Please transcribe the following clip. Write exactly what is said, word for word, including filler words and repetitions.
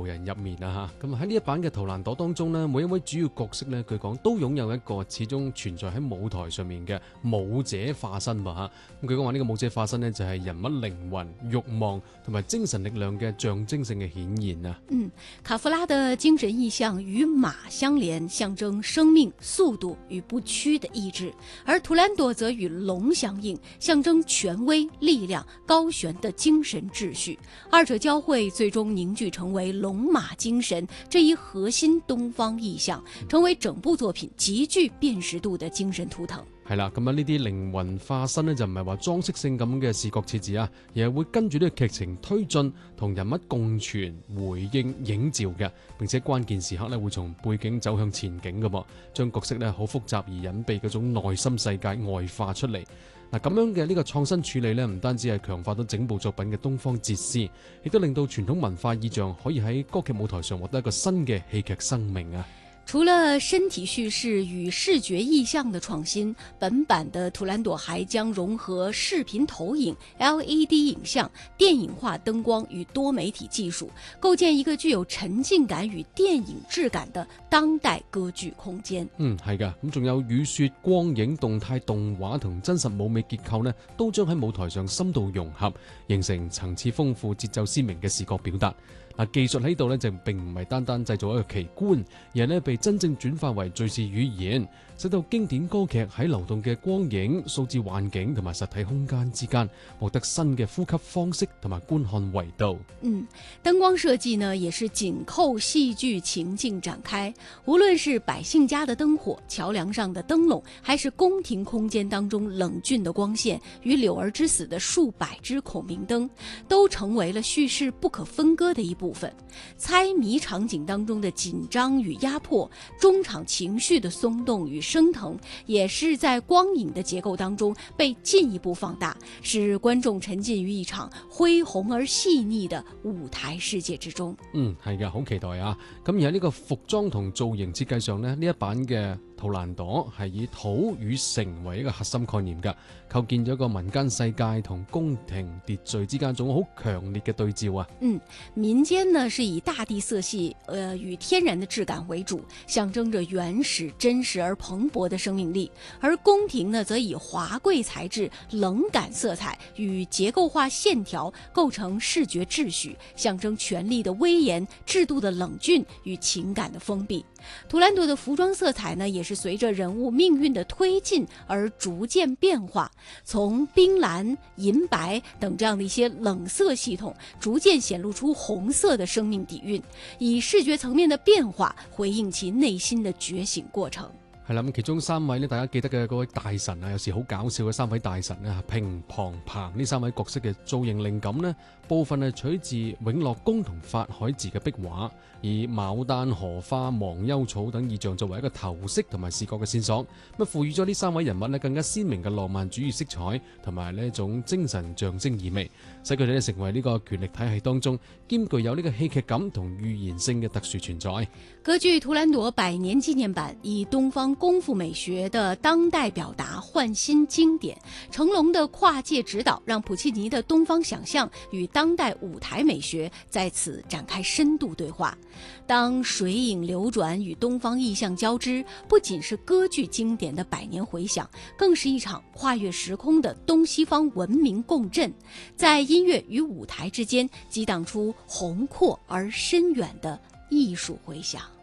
遊人入面啊嚇。咁喺呢一版嘅圖蘭朵當中呢，每一位主要角色呢，據講都擁有一個始終存在喺舞台上面嘅舞者化身噃嚇。咁據講話呢個舞者化身呢，就係人物靈魂、慾望同埋精神力量嘅象徵性嘅顯現啊。 嗯，卡夫拉的精神意象與馬相連，象徵生命、速度與不屈的意志；而圖蘭朵則與龍相應，象徵權威、力量、高懸的精神秩序。二者交匯，最終凝聚成為龍馬精神這一核心東方意象，成為整部作品極具辨識度的精神圖騰。 係啦，咁樣呢啲靈魂化身呢，就唔係話裝飾性咁嘅視覺設置啊，而係會跟住呢個劇情推進，同人物共存、回應、映照嘅，並且關鍵時刻呢會從背景走向前景嘅噃，將角色呢好複雜而隱蔽嗰種內心世界外化出嚟。嗱，咁樣嘅呢個創新處理呢，唔單止係強化到整部作品嘅東方哲思，亦都令到傳統文化意象可以喺歌劇舞台上獲得一個新嘅戲劇生命啊！ 除了身體敘事與視覺意象的創新，本版的圖蘭朵還將融合視頻投影、L E D 影像、電影化燈光與多媒體技術，構建一個具有沉浸感與電影質感的當代歌劇空間。 嗯，係噶，咁仲有雨雪、光影、動態動畫同真實舞美結構呢，都將喺舞台上深度融合，形成層次豐富、節奏鮮明嘅視覺表達。嗱，技術喺度咧就並唔係單單製造一個奇觀，而係咧被真正轉化為敘事語言，使到經典歌劇喺流動嘅光影、數字環境同埋實體空間之間獲得新嘅呼吸方式同埋觀看維度。 嗯，燈光設計呢也是緊扣戲劇情境展開，無論是百姓家的燈火、橋樑上的燈籠，還是宮廷空間當中冷峻的光線與柳兒之死的數百支孔明燈，都成為了敘事不可分割的一部分。猜謎場景當中的緊張與壓迫，中場情緒的鬆動與升騰，也是在光影的結構當中被進一步放大，使觀眾沉浸於一場恢宏而細膩的舞台世界之中。 嗯，係嘅，好期待啊！咁而喺呢個服裝同造型設計上呢，呢一版嘅圖蘭朵係以土與城為一個核心概念嘅，構建咗一個民間世界同宮廷秩序之間一種好強烈嘅對照啊！ 嗯，民間呢是以大地色系，呃與天然的質感為主，象徵着原始、真實而蓬勃的生命力；而宮廷呢則以華貴材質、冷感色彩與結構化線條構成視覺秩序，象徵權力的威嚴、制度的冷峻與情感的封閉。圖蘭朵的服裝色彩呢，也是隨着人物命運的推進而逐漸變化，從冰藍、銀白等這樣的一些冷色系統，逐漸顯露出紅色的生命底蘊，以視覺層面的變化回應其內心的覺醒過程。 係啦，咁其中三位呢，大家記得嘅嗰位大臣啊，有時好搞笑嘅三位大臣啊，平、龐、彭呢三位角色嘅造型靈感呢，部分係取自永樂宮同法海寺嘅壁畫，以牡丹、荷花、忘憂草等意象作為一個頭飾同埋視覺嘅線索，咁賦予咗呢三位人物呢更加鮮明嘅浪漫主義色彩同埋呢一種精神象徵意味，使佢哋呢成為呢個權力體系當中兼具有呢個戲劇感同預言性嘅特殊存在。 歌劇《圖蘭朵》百年紀念版以東方功夫美學的當代表達換新經典，成龍的跨界指導讓普契尼的東方想象與當代舞台美學在此展開深度對話。當水影流轉與東方意象交織，不僅是歌劇經典的百年回響，更是一場跨越時空的東西方文明共振，在音樂與舞台之間激盪出宏闊而深遠的藝術回響。